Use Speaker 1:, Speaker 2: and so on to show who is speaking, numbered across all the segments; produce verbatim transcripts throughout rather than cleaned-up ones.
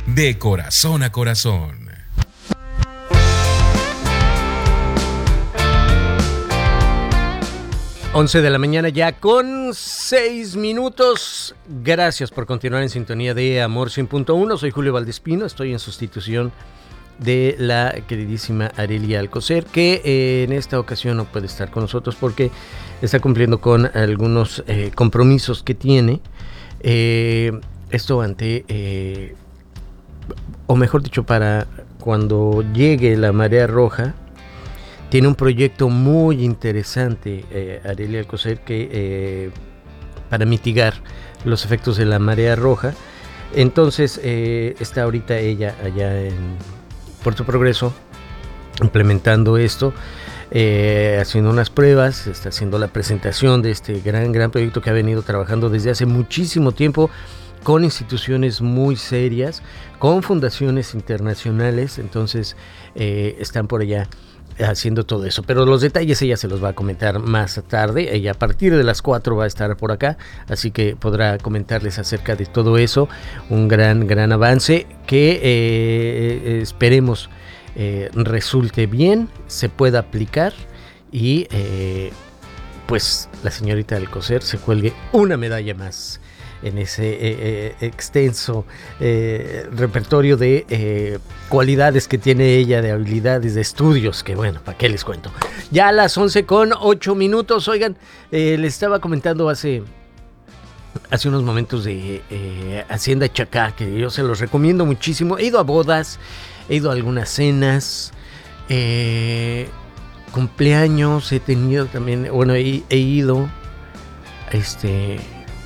Speaker 1: de corazón a corazón.
Speaker 2: once de la mañana ya con seis minutos. Gracias por continuar en sintonía de Amor cien punto uno. Soy Julio Valdespino, estoy en sustitución de la queridísima Arelia Alcocer, que eh, en esta ocasión no puede estar con nosotros porque está cumpliendo con algunos eh, compromisos que tiene. Eh, esto ante, eh, o mejor dicho, para cuando llegue la marea roja. Tiene un proyecto muy interesante, eh, Arelia Alcocer, que eh, para mitigar los efectos de la marea roja. Entonces eh, está ahorita ella allá en Puerto Progreso implementando esto, eh, haciendo unas pruebas, está haciendo la presentación de este gran, gran proyecto que ha venido trabajando desde hace muchísimo tiempo con instituciones muy serias, con fundaciones internacionales. Entonces eh, están por allá haciendo todo eso, pero los detalles ella se los va a comentar más tarde. Ella a partir de las cuatro va a estar por acá, así que podrá comentarles acerca de todo eso. Un gran, gran avance que eh, esperemos eh, resulte bien, se pueda aplicar y eh, pues la señorita Alcocer se cuelgue una medalla más en ese eh, eh, extenso eh, repertorio de eh, cualidades que tiene ella, de habilidades, de estudios, que bueno, ¿para qué les cuento? Ya a las once con ocho minutos, oigan, eh, les estaba comentando hace, hace unos momentos de eh, Hacienda Chacá, que yo se los recomiendo muchísimo. He ido a bodas, he ido a algunas cenas, eh, cumpleaños, he tenido también, bueno, he, he ido, este...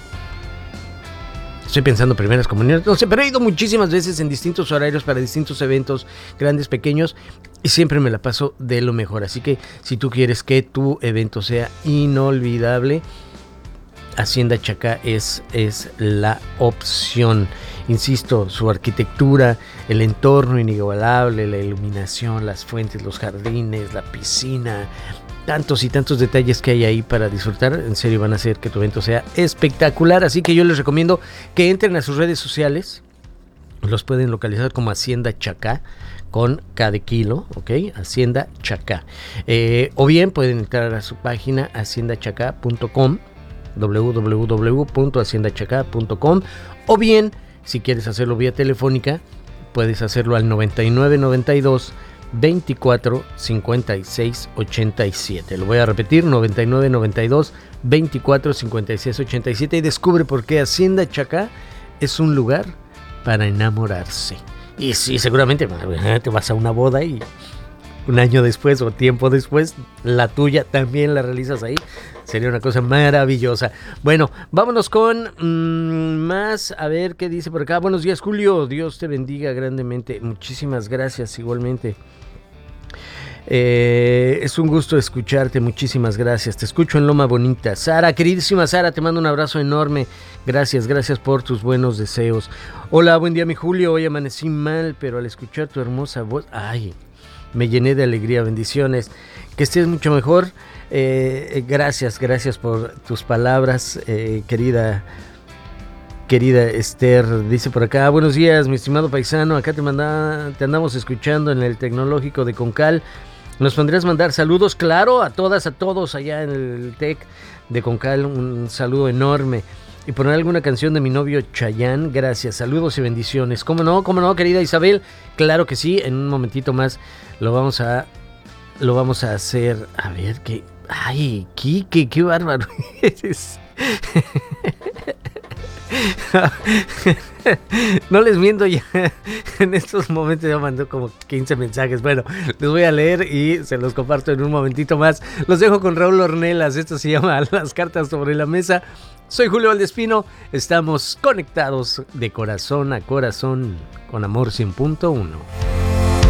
Speaker 2: Estoy pensando primeras comuniones, no sé, pero he ido muchísimas veces en distintos horarios para distintos eventos, grandes, pequeños, y siempre me la paso de lo mejor. Así que si tú quieres que tu evento sea inolvidable, Hacienda Chacá es, es la opción. Insisto, su arquitectura, el entorno inigualable, la iluminación, las fuentes, los jardines, la piscina, tantos y tantos detalles que hay ahí para disfrutar. En serio, van a hacer que tu evento sea espectacular. Así que yo les recomiendo que entren a sus redes sociales. Los pueden localizar como Hacienda Chacá, con K de kilo, ¿ok? Hacienda Chacá. Eh, o bien pueden entrar a su página hacienda chacá punto com, doble u doble u doble u punto hacienda chacá punto com. O bien, si quieres hacerlo vía telefónica, puedes hacerlo al noventa y nueve noventa y dos veinticuatro cincuenta y seis ochenta y siete. Lo voy a repetir, noventa y nueve noventa y dos veinticuatro cincuenta y seis ochenta y siete, y descubre por qué Hacienda Chacá es un lugar para enamorarse. Y sí, seguramente te vas a una boda y un año después o tiempo después la tuya también la realizas ahí. Sería una cosa maravillosa. Bueno, vámonos con mmm, más. A ver qué dice por acá. Buenos días, Julio. Dios te bendiga grandemente. Muchísimas gracias igualmente. Eh, es un gusto escucharte, muchísimas gracias. Te escucho en Loma Bonita. Sara, queridísima Sara, te mando un abrazo enorme. Gracias, gracias por tus buenos deseos. Hola, buen día mi Julio. Hoy amanecí mal, pero al escuchar tu hermosa voz, ay, me llené de alegría. Bendiciones, que estés mucho mejor. Eh, gracias, gracias por tus palabras, eh, querida Querida Esther. Dice por acá: buenos días, mi estimado paisano. Acá te, manda, te andamos escuchando en el Tecnológico de Concal. ¿Nos podrías mandar saludos? Claro, a todas, a todos allá en el Tec de Concal. Un saludo enorme. Y poner alguna canción de mi novio Chayán. Gracias, saludos y bendiciones. ¿Cómo no? ¿Cómo no, querida Isabel? Claro que sí. En un momentito más lo vamos a, lo vamos a hacer. A ver qué. Ay, Kike, qué bárbaro eres. No les miento, ya en estos momentos ya mandó como quince mensajes. Bueno, les voy a leer y se los comparto en un momentito más. Los dejo con Raúl Ornelas. Esto se llama Las Cartas sobre la Mesa. Soy Julio Valdespino. Estamos conectados de corazón a corazón con Amor cien punto uno.